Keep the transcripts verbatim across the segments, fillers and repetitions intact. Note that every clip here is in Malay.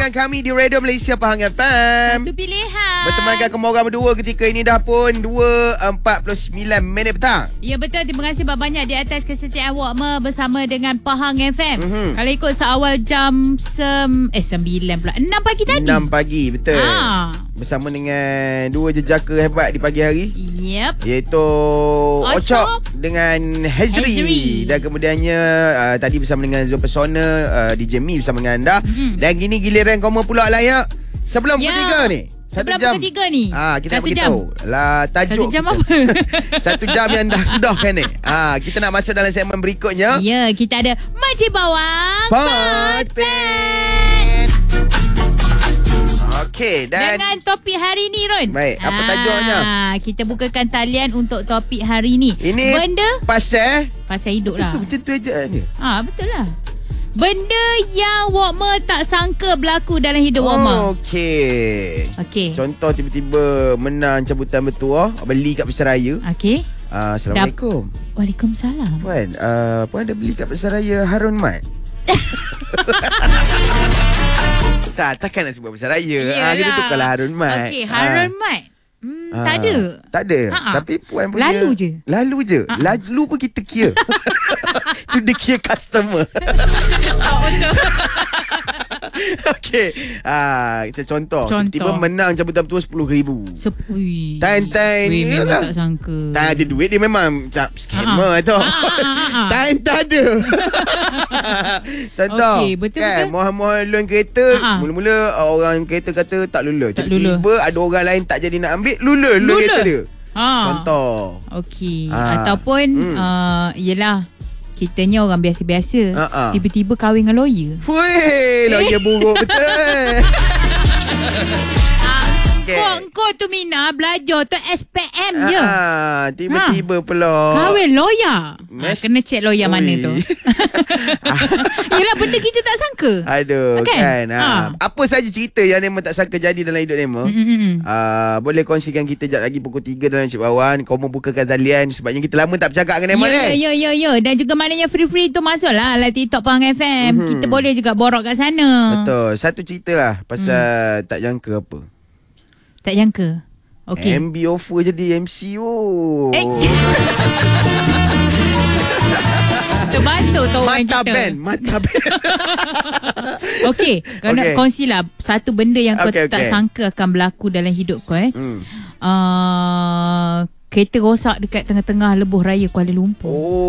bersama kami di Radio Malaysia Pahang F M. Satu pilihan. Bertemankan kamu orang berdua ketika ini dah pun dua empat puluh sembilan minit petang. Ya betul, terima kasih banyak di atas kesetiaan awak bersama dengan Pahang F M. Mm-hmm. Kalau ikut seawal jam sem eh sembilan pula enam pagi tadi. enam pagi, betul. Ha. Bersama dengan dua jejaka hebat di pagi hari. Yep. Iaitu Ocok dengan Hazri. Hazri. Dan kemudiannya uh, tadi bersama dengan Zul Persona, uh, D J Mi bersama dengan anda. Mm-hmm. Dan kini giliran kamu pula layak sebelum Ya. pukul tiga ni. Satu Sebelum jam. pukul tiga ni. Ah, kita nak Satu beritahu lah tajuk. Satu jam kita. apa? Satu jam yang dah sudah kan ni. Ah, kita nak masuk dalam segmen berikutnya. Ya, kita ada Makcik Bawang Podpad. Okey, dan dengan topik hari ni, Ron. Baik, apa tajuknya? Kita bukakan talian untuk topik hari ni. ini Benda pasal pasal hidup lah. Macam tu aja ni. Ah, betul lah. Benda yang Wakma tak sangka berlaku dalam hidup Wakma. Okey. Okey. Contoh tiba-tiba menang cabutan bertuah, beli kat Pesaraya. Okey. Uh, Assalamualaikum. Waalaikumsalam. Puan, uh, puan ada beli kat Pesaraya Harun Mat? tak, takkan nak sebut Pesaraya. Ah, kita tukarlah Harun Mat. Okey, Harun Mat. Hmm, Ah, tak ada. Tak ada. Ha-ha. Tapi puan punya Lalu je. Lalu je. Ha-ha. Lalu pun kita kira. Tu dia kira customer. Okey. Ah, kita contoh. Contoh. Tiba menang cabutan bertuah sepuluh ribu. Sepui. Time-time Weh, memang yelah. tak sangka. Tak ada duit, dia memang macam scammer tu. Time tak ada. Contoh. Okey, betul, kan, betul. mohon-mohon loan kereta. Ha-ha. Mula-mula orang kereta kata tak lula. Tak Tiba-tiba ada orang lain tak jadi nak ambil, lula loan Lula. kereta dia. Ha. Contoh. Okey. Ah. Ataupun Hmm. uh, yelah, kitanya orang biasa-biasa. Ha-ha. Tiba-tiba kahwin dengan lawyer. Weh, lawyer buruk betul. Okay. Kau, kau tu Mina belajar tu S P M je. Ah, tiba-tiba pula. Kahwin lawyer. Ha, Mes- kena check lawyer Ui. mana tu. Yelah, benda kita tak sangka. Aduh, Okay. kan. Ha. Ha. Apa saja cerita yang Nemo tak sangka jadi dalam hidup Nemo? Mm-mm. Uh, boleh kongsikan kita sekejap lagi pukul tiga dalam Cik Bawan. Kau mau bukakan talian sebabnya kita lama tak bercakap dengan Nemo Ya, kan? ya, ya, ya. Dan juga maknanya free-free tu masuklah lah TikTok Pahang F M. Mhm. Kita boleh juga borok kat sana. Betul. Satu cerita lah pasal hmm. tak jangka apa. Tak jangka. Okey. M B offer jadi M C. Oh. Eh. Terbantu tu orang Mata kita. band, mata band. Okey, kau nak Okey. kongsilah satu benda yang kau Okey, tak okey. sangka akan berlaku dalam hidup kau eh. Hmm. Uh, kereta rosak dekat tengah-tengah lebuh raya Kuala Lumpur.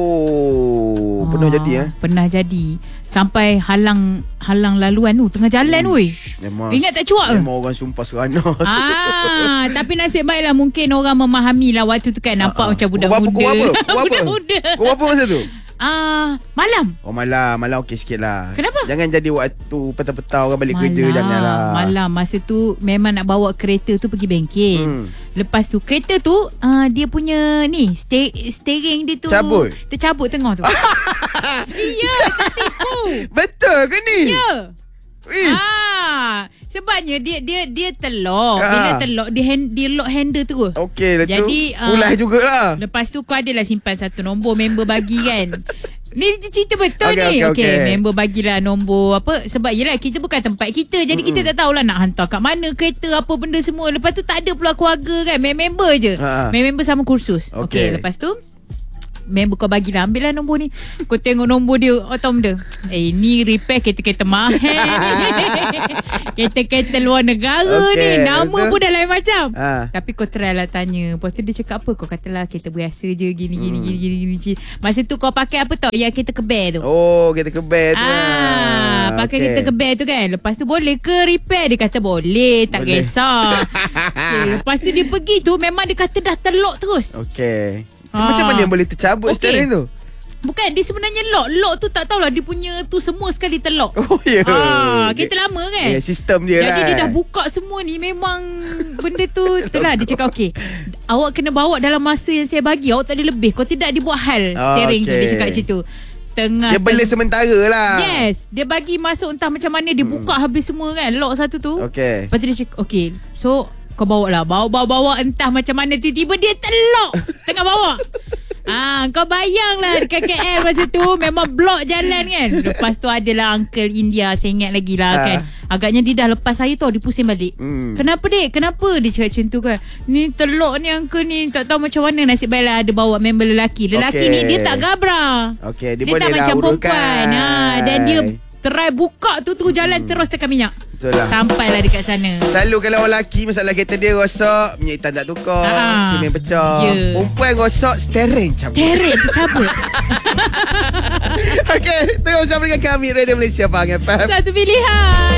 Oh, pernah Ah, jadi eh? Pernah jadi. Sampai halang halang laluan tu tengah jalan weh. Memang, Ingat tak cuak ke? Memang orang sumpah seronok tu. Ah, tapi nasib baiklah mungkin orang memahami lah waktu tu kan, nampak Ah, ah. macam budak Pukul muda. berapa? Pukul berapa? Pukul berapa? Budak muda. Kau apa masa tu? Ah, malam. Oh malam, malam okey sikit lah. Kenapa? Jangan jadi waktu petang-petang orang balik Malam, kerja, janganlah. Malam masa tu memang nak bawa kereta tu pergi bengkel. Hmm. Lepas tu kereta tu uh, dia punya ni ste- steering dia tu Cabut? tercabut tengah tu. Ya, tertipu. Betul ke ni? Ya. Ish. Ah, sebabnya dia dia dia telok. Ah. Bila telok dia hand, dia lock handle terus. Okey lah tu. Jadi, ah, Ulai jugalah. Lepas tu kau adalah simpan satu nombor member bagi kan. Ni cerita betul Okey, ni. okey, Okey, okey. member bagilah nombor apa, sebab yelah kita bukan tempat kita. Jadi Mm-mm. kita tak tahulah nak hantar kat mana kereta apa benda semua. Lepas tu tak ada pula keluarga kan. Member je. Ha. Member sama kursus. Okey, Okey. lepas tu member kau bagilah, ambillah nombor ni. Kau tengok nombor dia, autom dia. Eh, ni repair kereta-kereta mahal ni. Kereta-kereta luar negara Okey, ni. Nama betul. pun dah lain macam. Ah. Tapi kau try lah tanya. Lepas tu dia cakap apa? Kau katalah kereta biasa je, gini, gini, Hmm. gini, gini, gini, gini. Masa tu kau pakai apa tau? Yang kereta kebel tu. Oh, kita kebel tu. Ah, pakai Okey. kereta kebel tu kan. Lepas tu boleh ke repair? Dia kata boleh, tak Boleh. kisah. Okay, lepas tu dia pergi tu memang dia kata dah terlock terus. Okey. Ah. Macam mana yang boleh tercabut Okey. steering tu? Bukan, dia sebenarnya lock. Lock tu tak tahulah dia punya tu semua sekali terlock. Oh, ya. Ah, kereta lama kan. Ya, sistem dia Jadi lah. dia dah buka semua ni. Memang benda tu, itulah dia cakap okey, awak kena bawa dalam masa yang saya bagi. Awak tak ada lebih. Kau tidak dibuat hal Oh, steering tu. okey. Dia cakap macam tu. Tengah Dia bela teng- sementara lah. Yes. Dia bagi masuk entah macam mana. Dia buka habis semua kan. Lock satu tu. Okey. Lepas tu dia cakap okey, so kau bawa lah. Bawa-bawa-bawa entah macam mana. Tiba-tiba dia terlock tengah bawa. Ah, kau bayanglah dekat K L masa tu memang blok jalan kan. Lepas tu adalah Uncle India, saya ingat lagi lah Ah. kan. Agaknya dia dah lepas saya tau, dia pusing balik. Hmm. Kenapa dek? Kenapa dia cakap macam tu kan? Ni telok ni Uncle ni tak tahu macam mana. Nasib baiklah ada bawa member lelaki. Lelaki Okey. ni dia tak gabra. Okey, dia Dia, boleh tak lah macam urutkan. perempuan. Ha, dan dia try buka tu terus jalan terus tekan minyak. Betul lah. Sampailah dekat sana. Selalu kalau orang lelaki masalah kereta dia rosak, minyak hitam tak tukar, Ah. cermin pecah. Ya. Perempuan rosak, steering cabut. Teret tercabut. Okey, tengok bersama dengan kami Radio Malaysia Pahang F M. Satu pilihan.